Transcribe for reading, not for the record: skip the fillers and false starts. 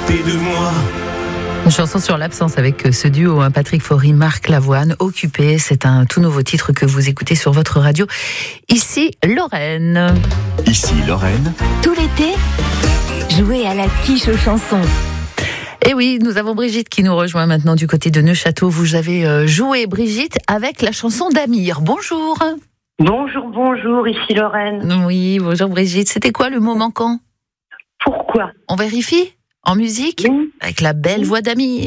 côté de moi. Une chanson sur l'absence avec ce duo, Patrick Fiori, Marc Lavoine, Occupé. C'est un tout nouveau titre que vous écoutez sur votre radio. Ici, Lorraine. Ici, Lorraine. Tout l'été, jouez à la quiche aux chansons. Et oui, nous avons Brigitte qui nous rejoint maintenant du côté de Neufchâteau. Vous avez joué, Brigitte, avec la chanson d'Amir. Bonjour. Bonjour, ici Lorraine. Oui, bonjour Brigitte. C'était quoi le mot manquant ? Pourquoi ? On vérifie ? En musique ? Oui. Avec la belle voix d'Amir.